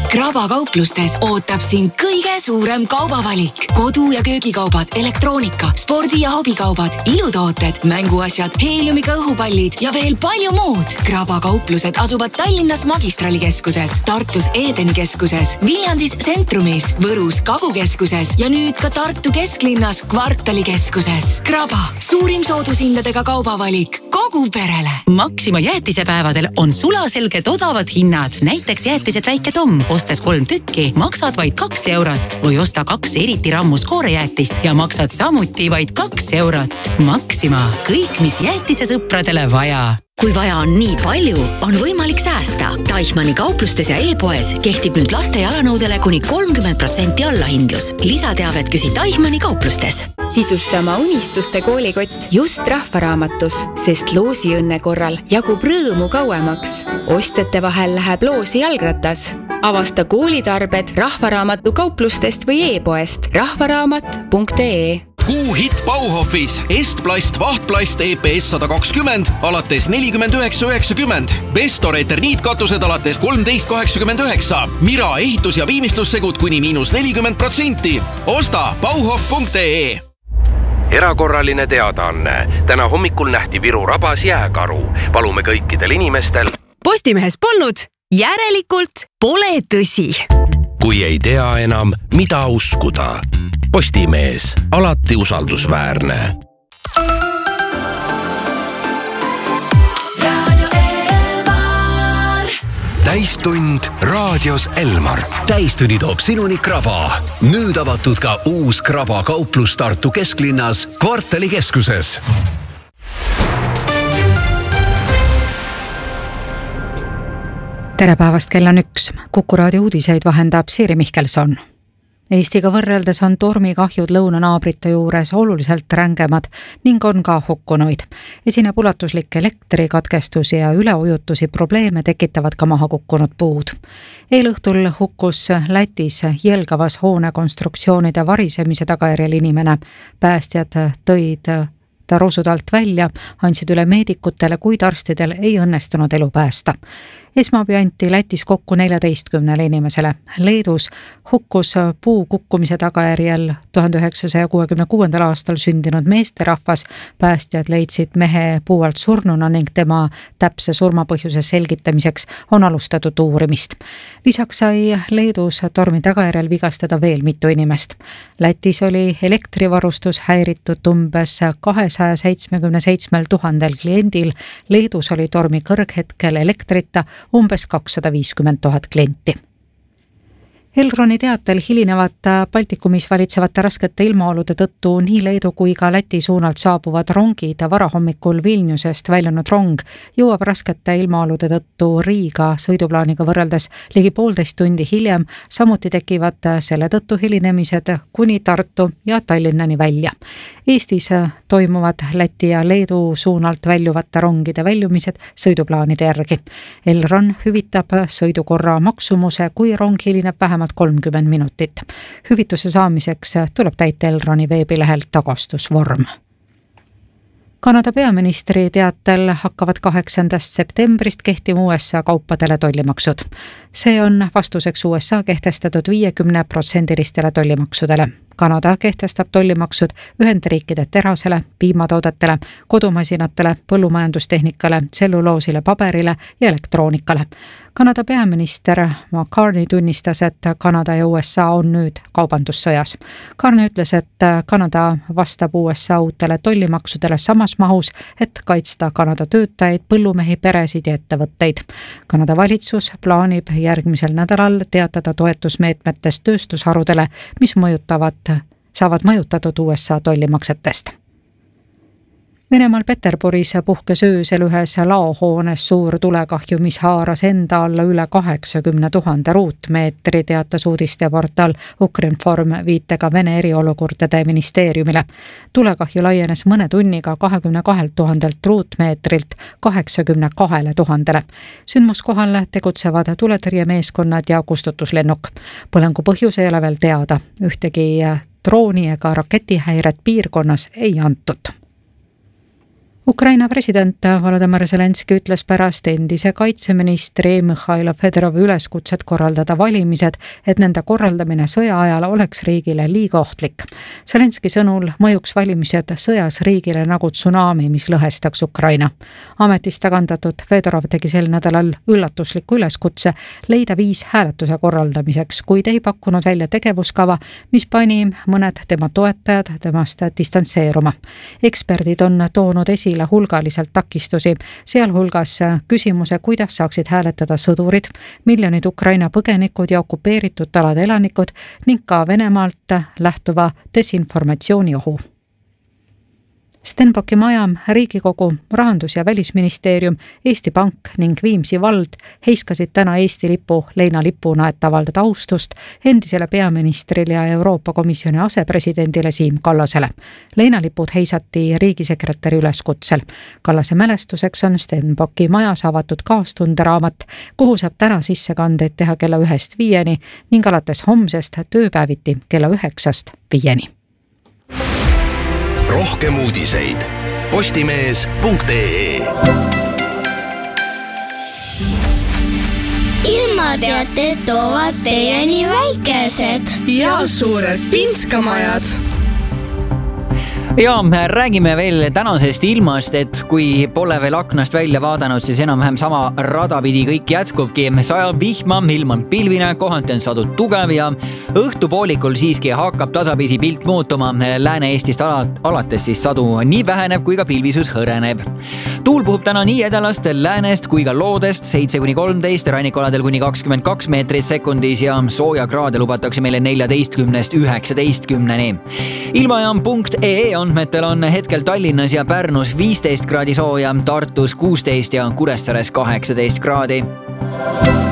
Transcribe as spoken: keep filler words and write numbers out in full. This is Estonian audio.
Kraba kauplustes ootab sind kõige suurem kaubavalik. Kodu- ja köögikaubad, elektroonika, spordi- ja hobikaubad, ilutooted, mänguasjad, heeliumiga õhupallid ja veel palju muud. Kraba kauplused asuvad Tallinnas Magistralikeskuses, Tartus Edeni keskuses, Viljandis Centrumis, Võrus Kagukeskuses ja nüüd ka Tartu kesklinnas Kvartalikeskuses. Kraba, suurim soodushindadega kaubavalik kogu perele. Maxima jäätisepäevadel on sulaselged odavad hinnad. Näiteks jäätised Väike Tom. Ostes kolm tükki, maksad vaid kaks eurot. Või osta kaks eriti rammus koorejäätist ja maksad samuti vaid kaks eurot. Maxima. Kõik, mis jäätise sõpradele vaja. Kui vaja on nii palju, on võimalik säästa. Teichmanni kauplustes ja e-poes kehtib nüüd laste jalanõudele kuni kolmkümmend protsenti allahindlus. Lisateavet küsi Teichmanni kauplustes. Sisusta oma unistuste koolikott just rahvaraamatus, sest loosi õnne korral jagub rõõmu kauemaks. Ostjate vahel läheb loosi jalgratas. Avasta koolitarbed rahvaraamatu kauplustest või e-poest rahvaraamat punkt ee. Kuu hit Bauhofis. Estplast vahtplast E P S sada kakskümmend alates nelikümmend üheksa üheksakümmend. Bestor eterniitkatused alates kolmteist kaheksakümmend üheksa. Mira ehitus- ja viimistlussegud kuni miinus nelikümmend protsenti. Osta bauhof punkt ee. Erakorraline teadaanne. Täna hommikul nähti Viru rabas jääkaru. Palume kõikidel inimestel. Postimehes polnud, järelikult pole tõsi. Kui ei tea enam, mida uskuda. Postimees, alati usaldusväärne. Radio Elmar. Täistund raadios Elmar. Täistunni toob sinuni Kraba. Nüüd avatud ka uus Kraba kauplus Tartu kesklinnas Kvartalikeskuses. Tere päevast, kell on üks. Kuku raadio uudiseid vahendab Siiri Mihkelson. Eestiga võrreldes on tormikahjud lõunanaabrite juures oluliselt rängemad ning on ka hukkunuid. Esineb ulatuslik elektrikatkestusi ja üleujutusi, probleeme tekitavad ka maha kukkunud puud. Eelõhtul hukkus Lätis Jelgavas hoone konstruktsioonide varisemise tagajärjel inimene. Päästjad tõid ta rusudalt välja, andsid üle meedikutele, kuid arstidel ei õnnestunud elu päästa. Esmaabi anti Lätis kokku neljateistkümnele inimesele. Leedus hukkus puu kukkumise tagajärjel tuhande üheksasaja kuuekümne kuuendal aastal sündinud meesterahvas. Päästjad leidsid mehe puualt surnuna ning tema täpse surmapõhjuse selgitamiseks on alustatud uurimist. Lisaks sai Leedus tormi tagajärjel vigastada veel mitu inimest. Lätis oli elektrivarustus häiritud umbes kahesaja seitsmekümne seitsmel tuhandel kliendil. Leedus oli tormi kõrghetkel elektrita umbes kakssada viiskümmend tuhat klienti. Elroni teatel hilinevat Baltikumis valitsevate raskete ilmaolude tõttu nii Leedu kui ka Läti suunalt saabuvad rongid. Varahommikul Vilniusest väljunud rong jõuab raskete ilmaolude tõttu Riiga sõiduplaaniga võrreldes ligi poolteist tundi hiljem. Samuti tekivad selle tõttu hilinemised kuni Tartu ja Tallinnani välja. Eestis toimuvad Läti ja Leedu suunalt väljuvate rongide väljumised sõiduplaanide järgi. Elron hüvitab sõidukorra maksumuse, kui rong hilineb vähemalt kolmkümmend minutit. Hüvituse saamiseks tuleb täita Elroni veebilehel tagastusvorm. Kanada peaministri teatel hakkavad kaheksandast septembrist kehtima U S A kaupadele tollimaksud. See on vastuseks U S A kehtestatud viiekümne protsendilistele tollimaksudele. Kanada kehtestab tollimaksud Ühendriikide terasele, piimatoodetele, kodumasinatele, põllumajandustehnikale, tselluloosile, paberile ja elektroonikale. Kanada peaminister McCartney tunnistas, et Kanada ja U S A on nüüd kaubandussõjas. Carney ütles, et Kanada vastab U S A uutele tollimaksudele samas mahus, et kaitsta Kanada töötajaid, põllumehi, peresid ja ettevõtteid. Kanada valitsus plaanib järgmisel nädalal teatada toetusmeetmetest tööstusharudele, mis mõjutavad, saavad mõjutatud U S A tollimaksetest. Venemaal Peterburis puhkes öösel ühes laohoones suur tulekahju, mis haaras enda alla üle kaheksakümne tuhande ruutmeetri, teatas uudisteportaal Ukrinform viitega Vene eriolukordade ministeeriumile. Tulekahju laienes mõne tunniga kahekümne kahelt tuhandelt ruutmeetrilt kaheksakümne kahele tuhandele. Sündmuskohal tegutsevad tuletõrjemeeskonnad ja kustutuslennuk. Põlengu põhjus ei ole veel teada. Ühtegi drooni ega raketihäiret piirkonnas ei antud. Ukraina president Volodymyr Zelenski ütles pärast endise kaitseministri Mihhailo Fedorovi üleskutset korraldada valimised, et nende korraldamine sõja ajal oleks riigile liiga ohtlik. Zelenski sõnul mõjuks valimised sõjas riigile nagu tsunami, mis lõhestaks Ukraina. Ametist tagandatud Fedorov tegi sel nädalal üllatusliku üleskutse leida viis hääletuse korraldamiseks, kuid ei pakkunud välja tegevuskava, mis pani mõned tema toetajad temast distantseeruma. Eksperdid on toonud esile hulgaliselt takistusi, sealhulgas küsimuse, kuidas saaksid hääletada sõdurid, miljonid Ukraina põgenikud ja okupeeritud alade elanikud ning ka Venemaalt lähtuva desinformatsiooni ohu. Stenbocki maja, Riigikogu, Rahandus- ja Välisministeerium, Eesti Pank ning Viimsi vald heiskasid täna Eesti lipu leinalipuna, et avaldada austust endisele peaministrile ja Euroopa Komisjoni asepresidendile Siim Kallasele. Leinalipud heisati riigisekretäri üleskutsel. Kallase mälestuseks on Stenbocki majas avatud kaastunderaamat, kuhu saab täna sissekandeid teha kella ühest viieni ning alates homsest tööpäeviti kella üheksast viieni. Rohkem uudiseid postimees punkt ee. Ilmateated toovad teieni väikesed ja suured pinskamajad. Ja räägime veel tänasest ilmast, et kui pole veel aknast välja vaadanud, siis enam-vähem sama radapidi kõik jätkubki. Sajab vihma, ilm on pilvine, kohati on sadud tugev ja õhtupoolikul siiski hakkab tasapisi pilt muutuma. Lääne-Eestist alates siis sadu nii väheneb kui ka pilvisus hõreneb. Tuul puhub täna nii edalast, läänest kui ka loodest seitse kuni kolmteist, rannikualadel kuni kakskümmend kaks meetrit sekundis ja sooja kraade lubatakse meile neljateistkümnest üheksateistkümneni. Ilmajaam punkt ee on andmetel on hetkel Tallinnas ja Pärnus viisteist kraadi sooja, Tartus kuusteist ja Kuressaares kaheksateist kraadi.